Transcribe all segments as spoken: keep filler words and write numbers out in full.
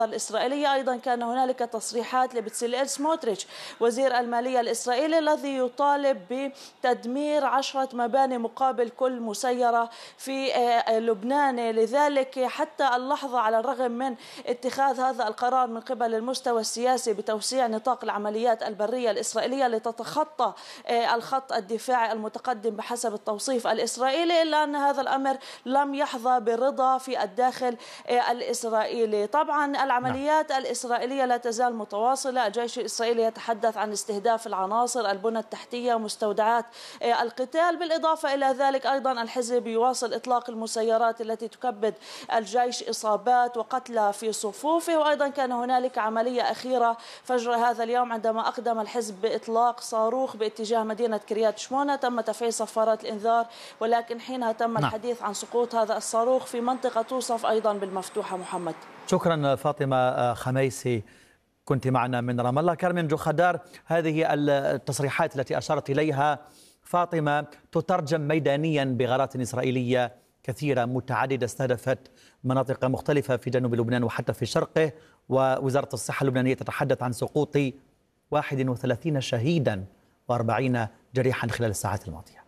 الإسرائيلية. أيضا كان هنالك تصريحات لبتسليل سموتريتش وزير المالية الإسرائيلي الذي يطالب بتدمير عشرة مباني مقابل كل مسيرة في لبنان. لذلك حتى اللحظة على الرغم من اتخاذ هذا القرار من قبل المستوى السياسي بتوسيع نطاق العمليات البرية الإسرائيلية لتتخطى الخط الدفاعي المتقدم بحسب التوصيف الإسرائيلي، إلا أن هذا الأمر لم يحظى بالرضا في الداخل الإسرائيلي. طبعا العمليات الإسرائيلية لا تزال متواصلة. الجيش الإسرائيلي يتحدث عن استهداف العناصر البنى التحتية ومستودعات القتال. بالإضافة إلى ذلك أيضا الحزب يواصل إطلاق المسيرات التي تكبد الجيش إصابات وقتلى في صفوفه. وأيضا كان هنالك عملية أخيرة فجر هذا اليوم عندما أقدم الحزب بإطلاق صاروخ باتجاه مدينة كريات شمونة. تم تفعيل صفارات الإنذار، ولكن حينها تم الحديث عن سقوط هذا الصاروخ في منطقة توصف أيضا بالمفتوحة. محمد، شكرا فاطمة خميسي، كنت معنا من رام الله. كارمن جوخدار، هذه التصريحات التي أشارت إليها فاطمة تترجم ميدانيا بغارات إسرائيلية كثيرة متعددة استهدفت مناطق مختلفة في جنوب لبنان وحتى في شرقه، ووزارة الصحة اللبنانية تتحدث عن سقوط واحد وثلاثين شهيدا وأربعين جريحا خلال الساعات الماضية.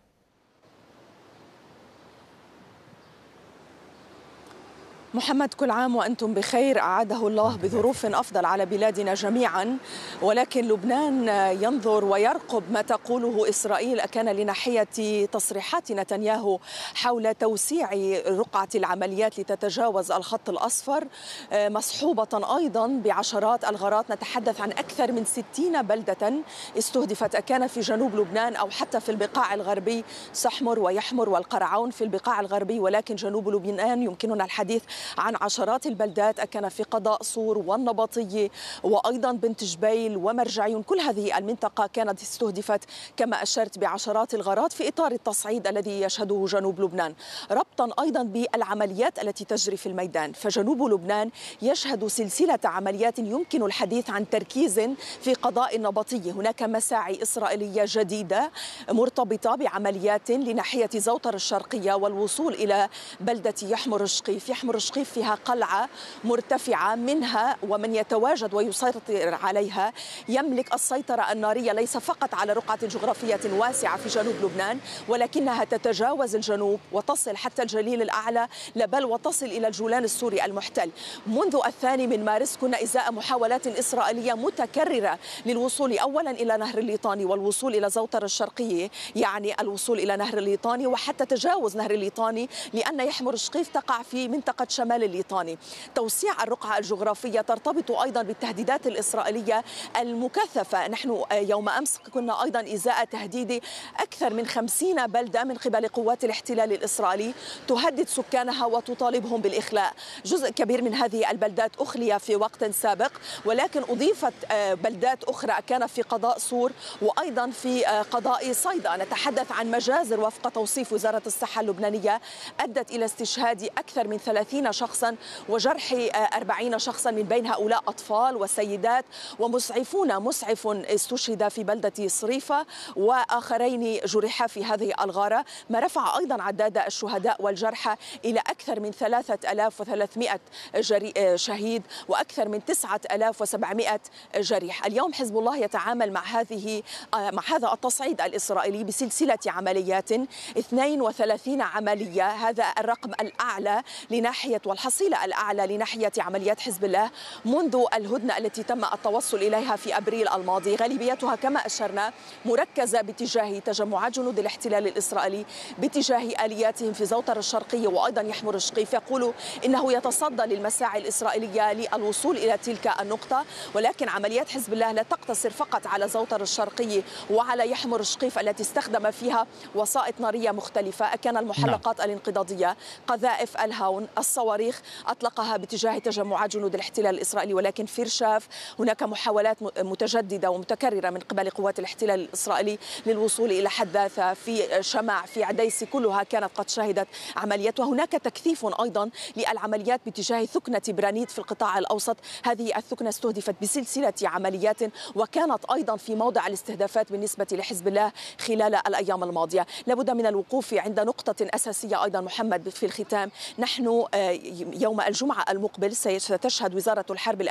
محمد، كل عام وأنتم بخير. أعاده الله بظروف أفضل على بلادنا جميعا، ولكن لبنان ينظر ويرقب ما تقوله إسرائيل. كان لناحية تصريحات نتنياهو حول توسيع رقعة العمليات لتتجاوز الخط الأصفر مصحوبة أيضا بعشرات الغارات. نتحدث عن أكثر من ستين بلدة استهدفت، كان في جنوب لبنان أو حتى في البقاع الغربي، سحمر ويحمر والقرعون في البقاع الغربي، ولكن جنوب لبنان يمكننا الحديث عن عشرات البلدات. كان في قضاء صور والنبطية وأيضا بنت جبيل ومرجعيون. كل هذه المنطقة كانت استهدفت كما أشرت بعشرات الغارات في إطار التصعيد الذي يشهده جنوب لبنان، ربطا أيضا بالعمليات التي تجري في الميدان. فجنوب لبنان يشهد سلسلة عمليات يمكن الحديث عن تركيز في قضاء النبطية. هناك مساعي إسرائيلية جديدة مرتبطة بعمليات لناحية زوطر الشرقية والوصول إلى بلدة يحمر الشقيف. يحمر الشقيف فيها قلعة مرتفعة منها، ومن يتواجد ويسيطر عليها يملك السيطرة النارية ليس فقط على رقعة جغرافية واسعة في جنوب لبنان، ولكنها تتجاوز الجنوب وتصل حتى الجليل الأعلى، بل وتصل إلى الجولان السوري المحتل. منذ الثاني من مارس كنا إزاء محاولات إسرائيلية متكررة للوصول أولا إلى نهر الليطاني والوصول إلى زوطر الشرقية، يعني الوصول إلى نهر الليطاني وحتى تجاوز نهر الليطاني، لأن يحمر الشقيف تقع في منطقة شمال الليطاني. توسيع الرقعة الجغرافية ترتبط أيضا بالتهديدات الإسرائيلية المكثفة. نحن يوم أمس كنا أيضا إزاء تهديد أكثر من خمسين بلدة من قبل قوات الاحتلال الإسرائيلي تهدد سكانها وتطالبهم بالإخلاء. جزء كبير من هذه البلدات أخلي في وقت سابق، ولكن أضيفت بلدات أخرى كان في قضاء صور وأيضا في قضاء صيدا. نتحدث عن مجازر وفق توصيف وزارة الصحة اللبنانية أدت إلى استشهاد أكثر من ثلاثين شخصا وجرح أربعين شخصا، من بين هؤلاء أطفال وسيدات ومسعفون. مسعف استشهد في بلدة صريفة وآخرين جرحا في هذه الغارة، ما رفع أيضا عداد الشهداء والجرحى إلى أكثر من ثلاثة آلاف وثلاثمائة شهيد وأكثر من تسعة آلاف وسبعمائة جريح. اليوم حزب الله يتعامل مع هذه مع هذا التصعيد الإسرائيلي بسلسلة عمليات، اثنين وثلاثين عملية. هذا الرقم الأعلى لناحية والحصيلة الأعلى لناحية عمليات حزب الله منذ الهدنة التي تم التوصل إليها في أبريل الماضي، غالبيتها كما أشرنا مركزة باتجاه تجمعات جنود الاحتلال الإسرائيلي، باتجاه آلياتهم في زوطر الشرقية وأيضا يحمر الشقيف. يقول إنه يتصدى للمساعي الإسرائيلية للوصول إلى تلك النقطة، ولكن عمليات حزب الله لا تقتصر فقط على زوطر الشرقية وعلى يحمر الشقيف التي استخدم فيها وسائط نارية مختلفة. كان المحلقات الانقضاضية، قذائف الهاون، الصواريخ أطلقها باتجاه تجمعات جنود الاحتلال الإسرائيلي، ولكن في رشاف هناك محاولات متجددة ومتكررة من قبل قوات الاحتلال الإسرائيلي للوصول إلى حداثة. في شمع، في عديسي، كلها كانت قد شهدت عمليات. وهناك تكثيف أيضا للعمليات باتجاه ثكنة برانيت في القطاع الأوسط. هذه الثكنة استهدفت بسلسلة عمليات وكانت أيضا في موضع الاستهدافات بالنسبة لحزب الله خلال الأيام الماضية. لابد من الوقوف عند نقطة أساسية أيضا محمد في الختام. نحن يوم الجمعة المقبل ستشهد وزارة الحرب